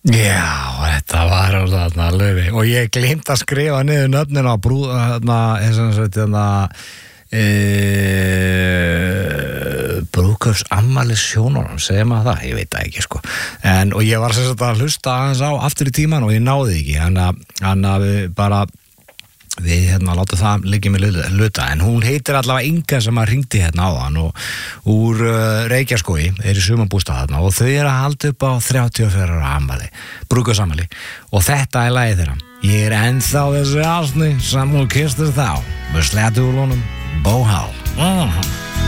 Já, þetta var þarna löfi og ég glemt að skrifa niður nöfnin á brúðkaups afmælis hjónunum, segir maður það, ég veit það ekki sko. Og ég var sem sagt að hlusta aðeins á aftur í tíman og ég náði ekki, hann að við láta það liggja með luta, en hún heitir allavega Inga sem að hringdi áðan og úr Reykjaskógi, í sumarbústað þarna og þau að halda upp á 34 ára afmæli, brúðkaupsafmæli og þetta lagið þeirra. Ég ennþá þessi ásni sem hún kyssti þá með slettuhúlunum Bóhál.